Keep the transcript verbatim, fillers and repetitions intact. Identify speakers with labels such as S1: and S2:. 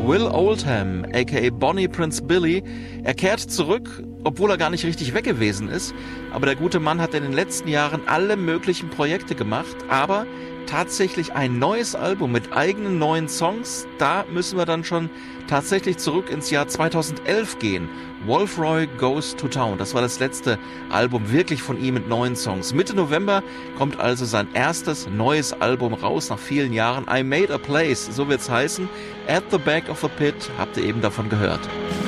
S1: Will Oldham, aka Bonnie Prince Billy. Er kehrt zurück, obwohl er gar nicht richtig weg gewesen ist. Aber der gute Mann hat in den letzten Jahren alle möglichen Projekte gemacht. Aber tatsächlich ein neues Album mit eigenen neuen Songs, da müssen wir dann schon tatsächlich zurück ins Jahr zweitausendelf gehen. Wolfroy Goes to Town, das war das letzte Album wirklich von ihm mit neuen Songs. Mitte November kommt also sein erstes neues Album raus nach vielen Jahren. I Made a Place, so wird's heißen. At the Back of the Pit, habt ihr eben davon gehört.